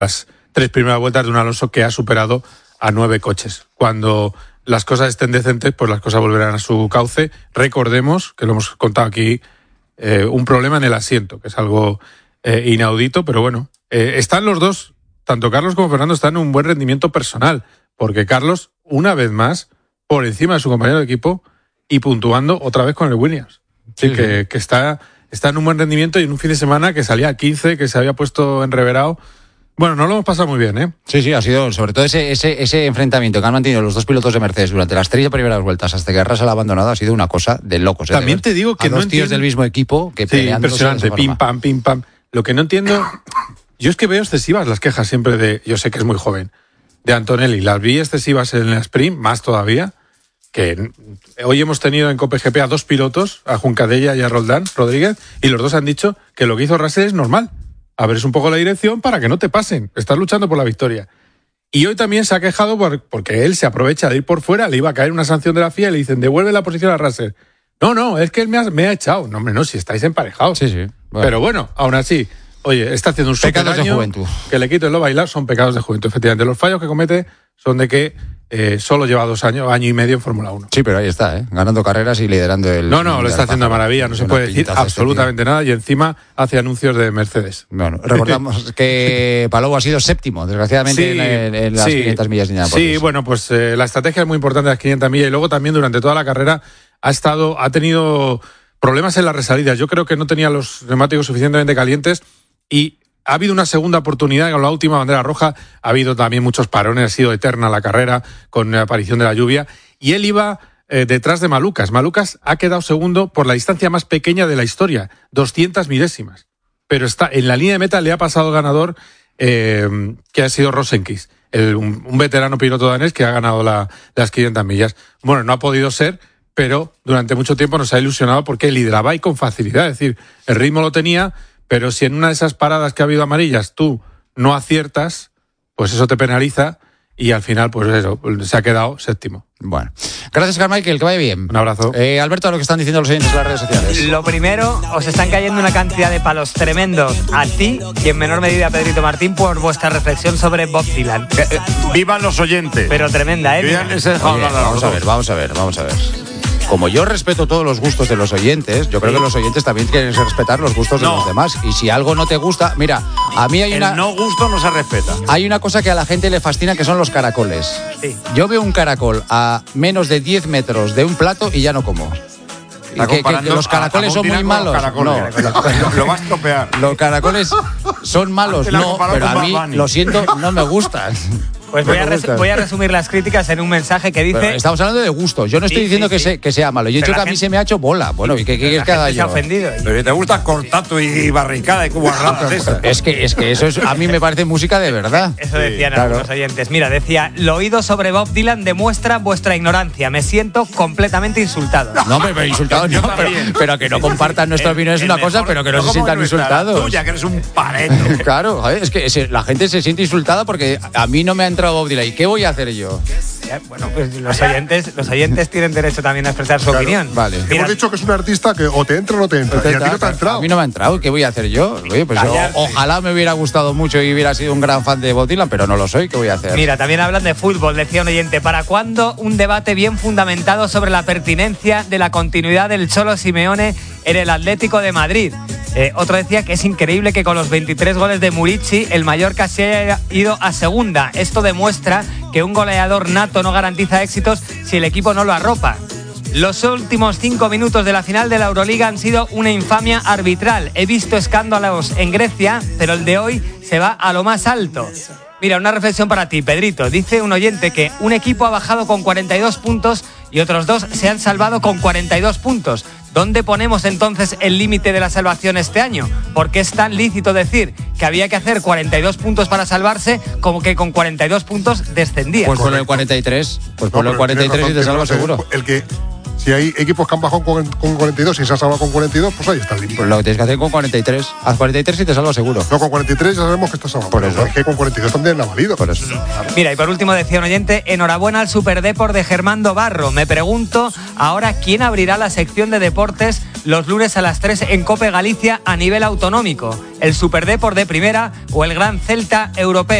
las 3 primeras vueltas de un Alonso que ha superado a 9 coches. Cuando las cosas estén decentes, pues las cosas volverán a su cauce. Recordemos, que lo hemos contado aquí, un problema en el asiento, que es algo inaudito, pero bueno, están los dos, tanto Carlos como Fernando, están en un buen rendimiento personal, porque Carlos, una vez más, por encima de su compañero de equipo y puntuando otra vez con el Williams. Sí. Que está en un buen rendimiento y en un fin de semana que salía a 15, que se había puesto enreverado. Bueno, no lo hemos pasado muy bien, ¿eh? Sí, ha sido sobre todo ese enfrentamiento que han mantenido los dos pilotos de Mercedes durante las 3 primeras vueltas hasta que Russell ha abandonado, ha sido una cosa de locos. También te digo que no entiendo. Tíos del mismo equipo que peleando. Impresionante, pim pam. Lo que no entiendo, yo es que veo excesivas las quejas siempre de, yo sé que es muy joven, de Antonelli. Las vi excesivas en el sprint, más todavía, que hoy hemos tenido en COPGP a 2 pilotos, a Juncadella y a Roldán Rodríguez, y los dos han dicho que lo que hizo Russell es normal. Abres un poco la dirección para que no te pasen. Estás luchando por la victoria. Y hoy también se ha quejado porque él se aprovecha de ir por fuera, le iba a caer una sanción de la FIA y le dicen, devuelve la posición a Russell. No, es que él me ha echado. No, hombre, no, si estáis emparejados. Sí. Bueno. Pero bueno, aún así, oye, está haciendo un super daño. Que le quiten lo bailar, son pecados de juventud. Efectivamente, los fallos que comete son de que solo lleva 2 años, año y medio en Fórmula 1. Sí, pero ahí está, ganando carreras y liderando el... No, lo está haciendo de maravilla, no se puede decir absolutamente nada, y encima hace anuncios de Mercedes. Bueno, recordamos que Palou ha sido 7º, desgraciadamente, en las 500 millas de Indianápolis. Sí, bueno, pues la estrategia es muy importante de las 500 millas, y luego también durante toda la carrera ha tenido problemas en las resalidas. Yo creo que no tenía los neumáticos suficientemente calientes y ha habido una segunda oportunidad con la última bandera roja. Ha habido también muchos parones, ha sido eterna la carrera con la aparición de la lluvia. Y él iba detrás de Malucas. Malucas ha quedado segundo por la distancia más pequeña de la historia, 200 milésimas. Pero está en la línea de meta, le ha pasado el ganador, que ha sido Rosenqvist, un veterano piloto danés que ha ganado las 500 millas. Bueno, no ha podido ser, pero durante mucho tiempo nos ha ilusionado porque lideraba y con facilidad. Es decir, el ritmo lo tenía, pero si en una de esas paradas que ha habido amarillas tú no aciertas, pues eso te penaliza y al final, pues eso, se ha quedado 7º. Bueno, gracias, Carmichael, que vaya bien. Un abrazo. Alberto, a lo que están diciendo los oyentes en las redes sociales. Lo primero, os están cayendo una cantidad de palos tremendos a ti y en menor medida a Pedrito Martín por vuestra reflexión sobre Bob Dylan. ¡Vivan los oyentes! Pero tremenda, ¿eh? Vamos a ver. Como yo respeto todos los gustos de los oyentes, yo creo que los oyentes también quieren respetar los gustos de los demás. Y si algo no te gusta, mira, a mí hay el no gusto no se respeta. Hay una cosa que a la gente le fascina, que son los caracoles. Sí. Yo veo un caracol a menos de 10 metros de un plato y ya no como. Que los caracoles son muy malos. No, lo vas a topear. Los caracoles son malos, no, pero a mí, lo siento, no me gustan. Pues voy a resumir las críticas en un mensaje que dice... Pero estamos hablando de gustos. Yo no estoy diciendo que sea malo. Yo he dicho que a mí se me ha hecho bola. Bueno, ¿y qué quieres que haga yo? Se ha ofendido. Pero te gusta cortato y barricada y guarradas de esas. Es que eso a mí me parece música de verdad. Eso decían algunos oyentes. Mira, decía, lo oído sobre Bob Dylan demuestra vuestra ignorancia. Me siento completamente insultado. No, pero insultado no. Pero que no compartan nuestra opinión es una cosa, pero que no se sientan insultados. Tuya, que eres un pareto. Claro, es que la gente se siente insultada porque a mí no me ha entrado Bob Dylan. ¿Y qué voy a hacer yo? Bueno, pues los oyentes tienen derecho también a expresar su opinión. Vale. Hemos dicho que es un artista que o te entra o no te entra. Y a ti no te ha entrado. A mí no me ha entrado. ¿Qué voy a hacer yo? Oye, pues ojalá me hubiera gustado mucho y hubiera sido un gran fan de Bob Dylan, pero no lo soy. ¿Qué voy a hacer? Mira, también hablan de fútbol. Decía un oyente, ¿para cuándo un debate bien fundamentado sobre la pertinencia de la continuidad del Cholo Simeone en el Atlético de Madrid? Otro decía que es increíble que con los 23 goles de Murici el Mallorca se haya ido a segunda. Esto demuestra que un goleador nato no garantiza éxitos si el equipo no lo arropa. Los últimos 5 minutos de la final de la Euroliga han sido una infamia arbitral. He visto escándalos en Grecia, pero el de hoy se va a lo más alto. Mira, una reflexión para ti, Pedrito. Dice un oyente que un equipo ha bajado con 42 puntos y otros 2 se han salvado con 42 puntos. ¿Dónde ponemos entonces el límite de la salvación este año? Porque es tan lícito decir que había que hacer 42 puntos para salvarse como que con 42 puntos descendía. Pues ponle el 43. Pues ponle el 43 y te salvas seguro. Si hay equipos que han bajado con 42 y se han salvado con 42, pues ahí está el límite. Pues lo que tienes que hacer con 43. Haz 43 y te salvas seguro. No, con 43 ya sabemos que estás salvado. Por eso. Es que con 42 también ha valido. Por eso. Mira, y por último decía un oyente, enhorabuena al Superdeport de Germán Barro. Me pregunto ahora quién abrirá la sección de deportes los lunes a las 3 en COPE Galicia a nivel autonómico, el Superdeport de primera o el Gran Celta Europeo.